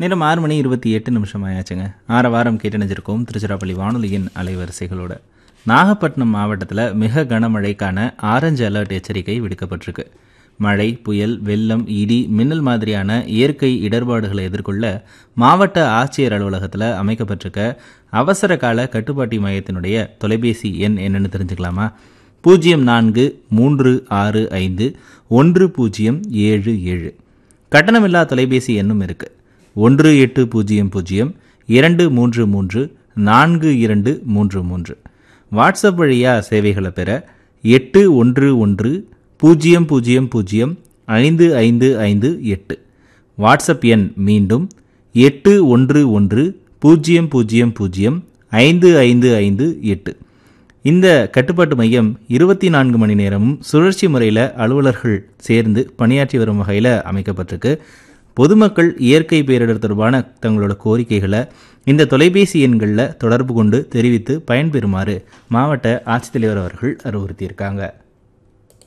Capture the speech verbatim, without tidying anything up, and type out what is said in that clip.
நேரம் ஆறு மணி இருபத்தி எட்டு நிமிஷம் ஆயாச்சுங்க. ஆற வாரம் கேட்டணிஞ்சிருக்கோம் திருச்சிராப்பள்ளி வானொலியின் அலைவரிசைகளோட. நாகப்பட்டினம் மாவட்டத்தில் மிக கனமழைக்கான ஆரஞ்சு அலர்ட் எச்சரிக்கை விடுக்கப்பட்டிருக்கு. மழை, புயல், வெள்ளம், இடி, மின்னல் மாதிரியான இயற்கை இடர்பாடுகளை எதிர்கொள்ள மாவட்ட ஆட்சியர் அலுவலகத்தில் அமைக்கப்பட்டிருக்க அவசர கால கட்டுப்பாட்டு மையத்தினுடைய தொலைபேசி எண் என்னன்னு தெரிஞ்சுக்கலாமா? பூஜ்ஜியம் நான்கு மூன்று ஆறு ஐந்து ஒன்று பூஜ்ஜியம் ஏழு ஏழு. கட்டணமில்லா தொலைபேசி எண்ணும் இருக்கு. ஒன்று எட்டு பூஜ்ஜியம் பூஜ்ஜியம் இரண்டு மூன்று மூன்று நான்கு இரண்டு மூன்று மூன்று. வாட்ஸ்அப் வழியாக சேவைகளை பெற எட்டு ஒன்று ஒன்று பூஜ்ஜியம் பூஜ்ஜியம் பூஜ்ஜியம் ஐந்து ஐந்து ஐந்து எட்டு. வாட்ஸ்அப் எண் மீண்டும் எட்டு ஒன்று ஒன்று பூஜ்ஜியம் பூஜ்ஜியம் பூஜ்ஜியம் ஐந்து ஐந்து ஐந்து எட்டு. இந்த கட்டுப்பாட்டு மையம் இருபத்தி நான்கு மணி நேரமும் சுழற்சி முறையில் அலுவலர்கள் சேர்ந்து பணியாற்றி வரும் வகையில் அமைக்கப்பட்டிருக்கு. பொதுமக்கள் இயற்கை பேரிடர் தொடர்பான தங்களோட கோரிக்கைகளை இந்த தொலைபேசி எண்களில் தொடர்பு கொண்டு தெரிவித்து பயன்பெறுமாறு மாவட்ட ஆட்சித்தலைவர் அவர்கள் அறிவுறுத்தியிருக்காங்க.